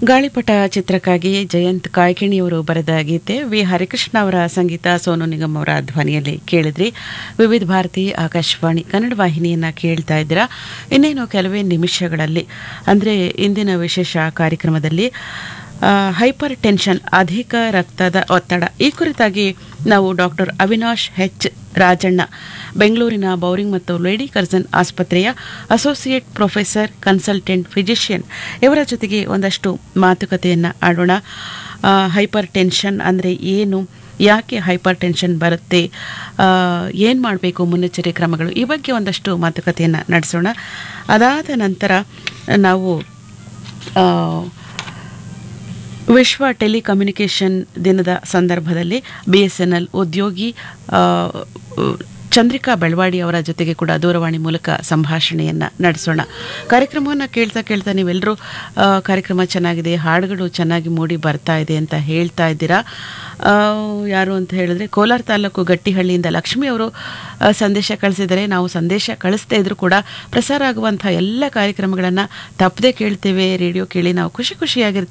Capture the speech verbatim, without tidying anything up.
ಗಾಳಿಪಟ ಚಿತ್ರಕ್ಕಾಗಿ ಜಯಂತ್ ಕಾಯ್ಕಿಣಿಯವರು ಬರೆದ ಗೀತೆ ವಿ ಹರಿಕೃಷ್ಣ ಅವರ ಸಂಗೀತ, ಸೋನು ನಿಗಮ್ ಅವರ ಧ್ವನಿಯಲ್ಲಿ ಕೇಳಿದ್ರಿ. ವಿವಿಧ ಭಾರತಿ ಆಕಾಶವಾಣಿ ಕನ್ನಡ ವಾಹಿನಿಯನ್ನ ಕೇಳ್ತಾ ಇದ್ದೀರಾ. ಇನ್ನೇನು ಕೆಲವೇ ನಿಮಿಷಗಳಲ್ಲಿ ಅಂದರೆ ಇಂದಿನ ವಿಶೇಷ ಕಾರ್ಯಕ್ರಮದಲ್ಲಿ ಹೈಪರ್ ಟೆನ್ಷನ್, ಅಧಿಕ ರಕ್ತದ ಒತ್ತಡ, ಈ ಕುರಿತಾಗಿ ನಾವು ಡಾಕ್ಟರ್ ಅವಿನಾಶ್ ಹೆಚ್ ರಾಜಣ್ಣ, ಬೆಂಗಳೂರಿನ ಬೌರಿಂಗ್ ಮತ್ತು ಲೇಡಿ ಕರ್ಜನ್ ಆಸ್ಪತ್ರೆಯ ಅಸೋಸಿಯೇಟ್ ಪ್ರೊಫೆಸರ್ ಕನ್ಸಲ್ಟೆಂಟ್ ಫಿಸಿಷಿಯನ್ ಇವರ ಜೊತೆಗೆ ಒಂದಷ್ಟು ಮಾತುಕತೆಯನ್ನು ಆಡೋಣ. ಹೈಪರ್ ಟೆನ್ಷನ್ ಅಂದರೆ ಏನು, ಯಾಕೆ ಹೈಪರ್ ಟೆನ್ಷನ್ ಬರುತ್ತೆ, ಏನು ಮಾಡಬೇಕು, ಮುನ್ನೆಚ್ಚರಿಕೆ ಕ್ರಮಗಳು, ಈ ಬಗ್ಗೆ ಒಂದಷ್ಟು ಮಾತುಕತೆಯನ್ನು ನಡೆಸೋಣ. ಅದಾದ ನಂತರ ನಾವು ವಿಶ್ವ ಟೆಲಿಕಮ್ಯುನಿಕೇಷನ್ ದಿನದ ಸಂದರ್ಭದಲ್ಲಿ ಬಿ ಎಸ್ ಎನ್ ಎಲ್ ಉದ್ಯೋಗಿ ಚಂದ್ರಿಕಾ ಬೆಳವಾಡಿ ಅವರ ಜೊತೆಗೆ ಕೂಡ ದೂರವಾಣಿ ಮೂಲಕ ಸಂಭಾಷಣೆಯನ್ನು ನಡೆಸೋಣ. ಕಾರ್ಯಕ್ರಮವನ್ನು ಕೇಳ್ತಾ ಕೇಳ್ತಾ ನೀವೆಲ್ಲರೂ ಕಾರ್ಯಕ್ರಮ ಚೆನ್ನಾಗಿದೆ, ಹಾಡುಗಳು ಚೆನ್ನಾಗಿ ಮೂಡಿ ಬರ್ತಾ ಇದೆ ಅಂತ ಹೇಳ್ತಾ ಇದ್ದೀರಾ. ಯಾರು ಅಂತ ಹೇಳಿದ್ರೆ ಕೋಲಾರ ತಾಲೂಕು ಗಟ್ಟಿಹಳ್ಳಿಯಿಂದ ಲಕ್ಷ್ಮಿ ಅವರು ಸಂದೇಶ ಕಳಿಸಿದರೆ, ನಾವು ಸಂದೇಶ ಕಳಿಸ್ತಾ ಇದ್ರು ಕೂಡ ಪ್ರಸಾರ ಆಗುವಂಥ ಎಲ್ಲ ಕಾರ್ಯಕ್ರಮಗಳನ್ನು ತಪ್ಪದೆ ಕೇಳ್ತೇವೆ, ರೇಡಿಯೋ ಕೇಳಿ ನಾವು ಖುಷಿ ಖುಷಿಯಾಗಿರ್ತೀವಿ